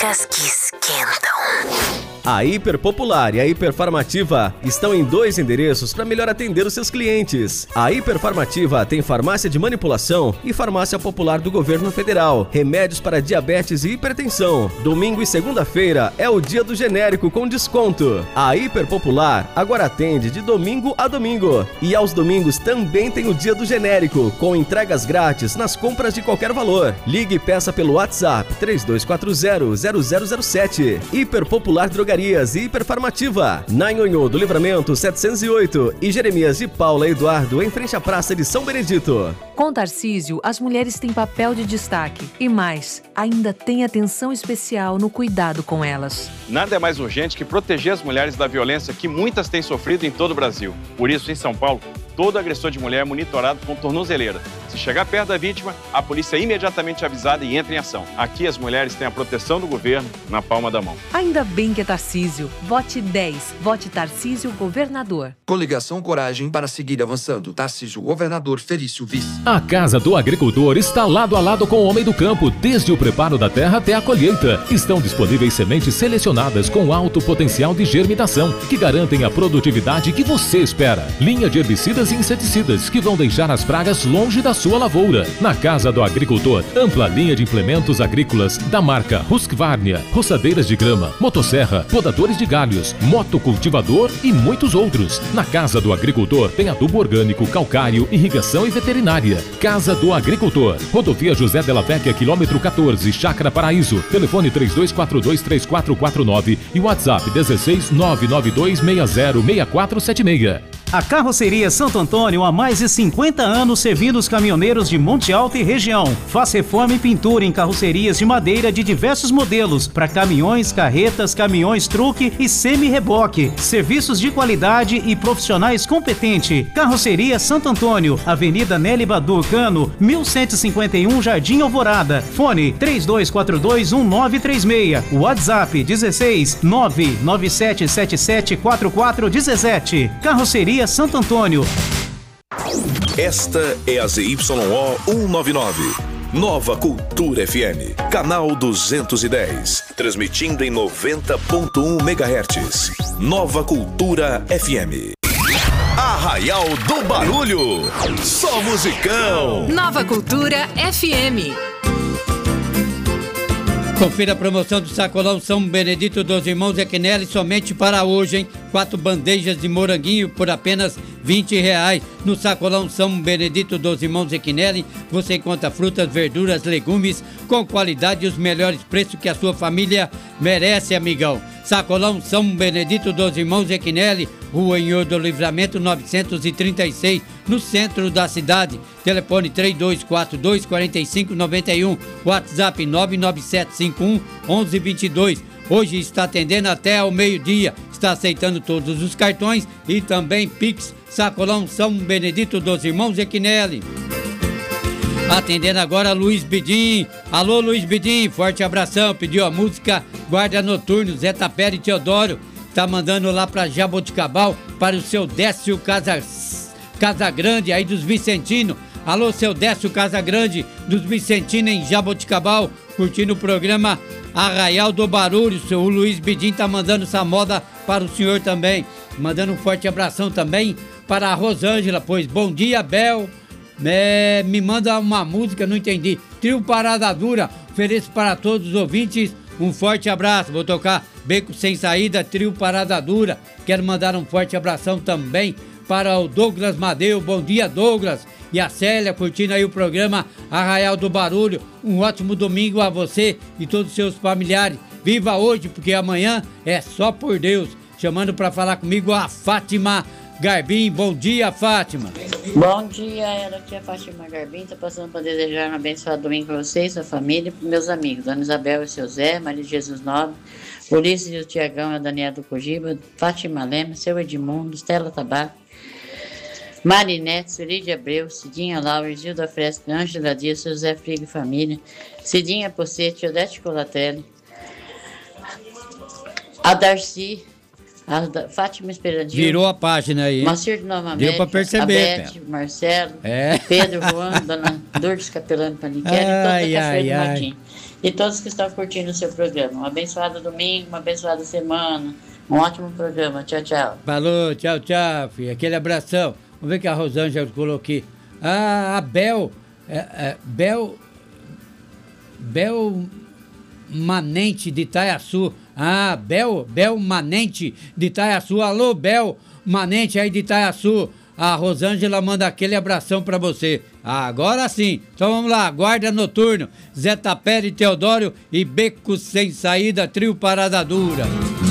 Dicas que esquentam. A Hiper Popular e a Hiperfarmativa estão em 2 endereços para melhor atender os seus clientes. A Hiperfarmativa tem farmácia de manipulação e farmácia popular do governo federal, remédios para diabetes e hipertensão. Domingo e segunda-feira é o dia do genérico com desconto. A Hiper Popular agora atende de domingo a domingo. E aos domingos também tem o dia do genérico, com entregas grátis nas compras de qualquer valor. Ligue e peça pelo WhatsApp 3240-0007. Hiper Popular Drogarias e Hiperfarmativa, na Nhonhô do Livramento 708 e Jeremias de Paula Eduardo, em frente à Praça de São Benedito. Com Tarcísio, as mulheres têm papel de destaque. E mais, ainda tem atenção especial no cuidado com elas. Nada é mais urgente que proteger as mulheres da violência que muitas têm sofrido em todo o Brasil. Por isso, em São Paulo, todo agressor de mulher é monitorado com tornozeleira. Se chegar perto da vítima, a polícia é imediatamente avisada e entra em ação. Aqui as mulheres têm a proteção do governo na palma da mão. Ainda bem que é Tarcísio. Vote 10. Vote Tarcísio Governador. Coligação Coragem para seguir avançando. Tarcísio Governador, Felício Vice. A Casa do Agricultor está lado a lado com o Homem do Campo, desde o preparo da terra até a colheita. Estão disponíveis sementes selecionadas com alto potencial de germinação, que garantem a produtividade que você espera. Linha de herbicidas e inseticidas que vão deixar as pragas longe da sua lavoura. Na Casa do Agricultor, ampla linha de implementos agrícolas da marca Husqvarna, roçadeiras de grama, motosserra, podadores de galhos, motocultivador e muitos outros. Na Casa do Agricultor tem adubo orgânico, calcário, irrigação e veterinária. Casa do Agricultor, Rodovia José Della Vecchia, quilômetro 14, Chácara Paraíso. Telefone 3242-3449 e WhatsApp 16992606476. A Carroceria Santo Antônio há mais de 50 anos servindo os caminhoneiros de Monte Alto e região. Faz reforma e pintura em carrocerias de madeira de diversos modelos para caminhões, carretas, caminhões truque e semi-reboque. Serviços de qualidade e profissionais competentes. Carroceria Santo Antônio, Avenida Nelly Badu Cano, 1151 Jardim Alvorada. Fone 32421936. WhatsApp 16 Carroceria Santo Antônio. Esta é a ZYO 199, Nova Cultura FM, canal 210, transmitindo em 90.1 MHz. Nova Cultura FM. Arraial do Barulho, só musicão. Nova Cultura FM. Confira a promoção do Sacolão São Benedito dos Irmãos Equinelli somente para hoje, hein? 4 bandejas de moranguinho por apenas R$20. No Sacolão São Benedito dos Irmãos Equinelli, você encontra frutas, verduras, legumes com qualidade e os melhores preços que a sua família merece, amigão. Sacolão São Benedito dos Irmãos Equinelli, Rua Nhonhô do Livramento 936, no centro da cidade. Telefone 3242-4591, WhatsApp 99751-1122. Hoje está atendendo até ao meio-dia, está aceitando todos os cartões e também Pix. Sacolão São Benedito dos Irmãos Equinelli. Atendendo agora Luiz Bidim. Alô, Luiz Bidim, forte abração. Pediu a música Guarda Noturno, Zé Tapera e Teodoro. Tá mandando lá pra Jaboticabal, para o seu Décio Casagrande, aí dos Vicentino. Alô, seu Décio Casagrande, dos Vicentino, em Jaboticabal, curtindo o programa Arraial do Barulho. O seu Luiz Bidim tá mandando essa moda para o senhor também. Mandando um forte abração também para a Rosângela, pois bom dia, Bel. Me manda uma música, não entendi. Trio Parada Dura, ofereço para todos os ouvintes um forte abraço. Vou tocar Beco Sem Saída, Trio Parada Dura. Quero mandar um forte abração também para o Douglas Madeu. Bom dia, Douglas. E a Célia, curtindo aí o programa Arraial do Barulho. Um ótimo domingo a você e todos os seus familiares. Viva hoje, porque amanhã é só por Deus. Chamando para falar comigo a Fátima Garbim. Bom dia, Fátima. Bom dia, aqui é a Fátima Garbim. Estou passando para desejar um abençoado domingo para vocês, sua família e para meus amigos. Dona Isabel e seu Zé, Maria de Jesus Nobre, Ulisses e o Tiagão e a Daniela do Cogiba, Fátima Lema, seu Edmundo, Estela Tabaco, Marinete, Surídia Abreu, Cidinha Laura, Gilda Fresca, Ângela Dias, seu Zé Frigo e família, Cidinha Pocete, Odete Colatelli, a Darcy, a Fátima Esperandinho. Virou a página aí. Macir de Nova América. Deu pra perceber. A Beth, Marcelo, É. Pedro, Juan, Dona Lourdes Capelano Paniquera e toda a Cachoeira do Martim. e todos que estão curtindo o seu programa. Um abençoado domingo, uma abençoada semana, um ótimo programa. Tchau, tchau. Falou, tchau, tchau, filho. Aquele abração. Vamos ver que a Rosângela colocou aqui. Ah, a Bel Manente de Itaiaçu. Ah, Bel Manente de Itaiaçu. Alô, Bel Manente aí de Itaiaçu. A Rosângela manda aquele abração pra você. Agora sim. Então vamos lá. Guarda Noturno, Zé Tapera e Teodoro e Beco Sem Saída, Trio Parada Dura.